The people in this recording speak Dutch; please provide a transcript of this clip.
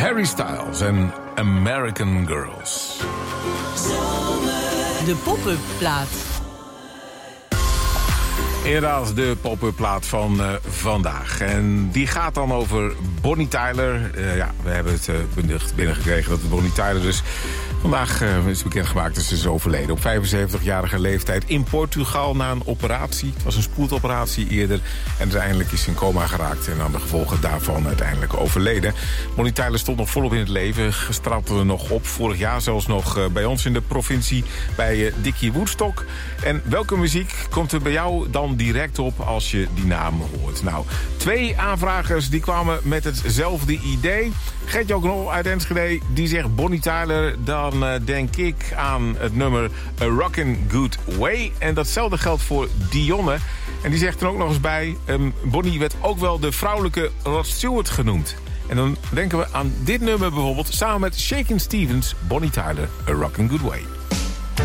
Harry Styles en American Girls. De pop-up plaat. Inderdaad, de pop-up plaat van vandaag. En die gaat dan over Bonnie Tyler. We hebben het binnengekregen dat Bonnie Tyler dus vandaag is bekendgemaakt dat ze is overleden. Op 75-jarige leeftijd in Portugal na een operatie. Het was een spoedoperatie eerder. En uiteindelijk is ze in coma geraakt en aan de gevolgen daarvan uiteindelijk overleden. Bonnie Tyler stond nog volop in het leven. Strapte er nog op. Vorig jaar zelfs nog bij ons in de provincie bij Dickie Woodstock. En welke muziek komt er bij jou dan direct op als je die naam hoort? Nou, 2 aanvragers die kwamen met hetzelfde idee. Gertje ook nog uit Enschede, die zegt Bonnie Tyler. Dan denk ik aan het nummer A Rockin' Good Way. En datzelfde geldt voor Dionne. En die zegt er ook nog eens bij, Bonnie werd ook wel de vrouwelijke Rod Stewart genoemd. En dan denken we aan dit nummer bijvoorbeeld, samen met Shakin' Stevens, Bonnie Tyler, A Rockin' Good Way.